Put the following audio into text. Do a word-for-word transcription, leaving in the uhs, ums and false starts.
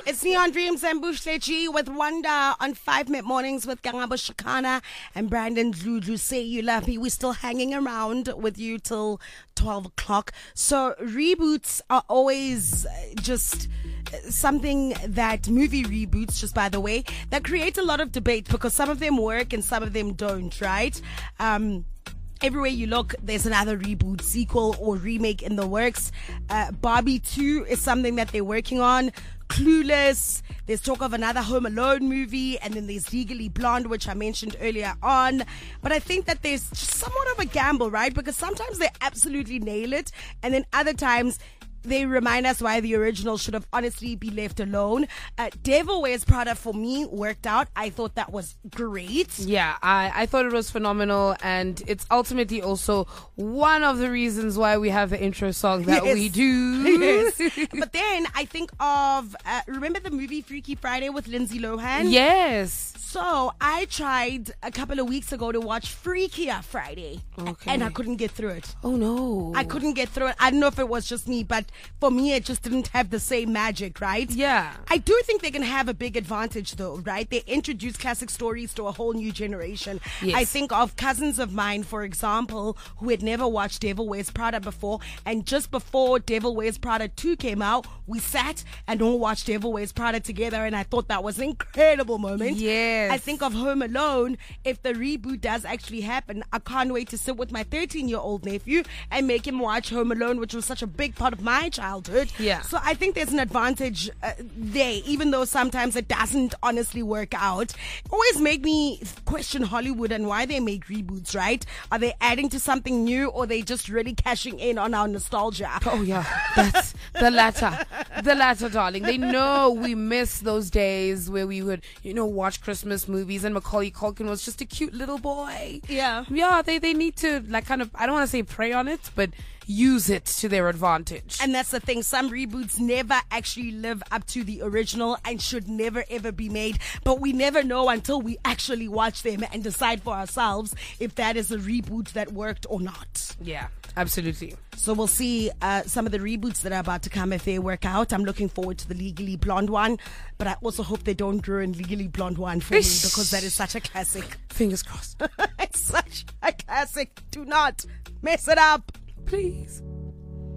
It's Neon Dreams and Bushle G with Wonder on five Mid Mornings with Gangabo Shakana and Brandon Dludlu. Say You Love Me. We're still hanging around with you till twelve o'clock. So reboots are always just something that movie reboots, just by the way, that create a lot of debate because some of them work and some of them don't, right? Um, Everywhere you look, there's another reboot, sequel, or remake in the works. Uh, Barbie two is something that they're working on. Clueless. There's talk of another Home Alone movie, and then there's Legally Blonde, which I mentioned earlier on. But I think that there's somewhat of a gamble, right? Because sometimes they absolutely nail it, and then other times they remind us why the original should have honestly be left alone. Uh, Devil Wears Prada for me worked out. I thought that was great. Yeah, I, I thought it was phenomenal, and it's ultimately also one of the reasons why we have the intro song that Yes. we do. Yes. But then I think of, uh, remember the movie Freaky Friday with Lindsay Lohan? Yes. So I tried a couple of weeks ago to watch Freakier Friday, Okay. and I couldn't get through it. Oh no. I couldn't get through it. I don't know if it was just me, but for me, it just didn't have the same magic, right? Yeah. I do think they can have a big advantage, though, right? They introduce classic stories to a whole new generation. Yes. I think of cousins of mine, for example, who had never watched Devil Wears Prada before, and just before Devil Wears Prada two came out, we sat and all watched Devil Wears Prada together, and I thought that was an incredible moment. Yes. I think of Home Alone. If the reboot does actually happen, I can't wait to sit with my thirteen-year-old nephew and make him watch Home Alone, which was such a big part of my childhood. Yeah. So I think there's an advantage uh, there, even though sometimes it doesn't honestly work out. Always make me question Hollywood and why they make reboots, right? Are they adding to something new, or are they just really cashing in on our nostalgia? Oh yeah, that's the latter. The latter, darling. They know we miss those days where we would, you know, watch Christmas movies and Macaulay Culkin was just a cute little boy. Yeah. Yeah, they, they need to, like, kind of, I don't want to say prey on it, but use it to their advantage. And that's the thing. Some reboots never actually live up to the original and should never ever be made. But we never know until we actually watch them and decide for ourselves if that is a reboot that worked or not. Yeah, absolutely. So we'll see uh, some of the reboots that are about to come if they work out. I'm looking forward to the Legally Blonde one, but I also hope they don't ruin Legally Blonde one for me because that is such a classic. Fingers crossed. It's such a classic. Do not mess it up. Please.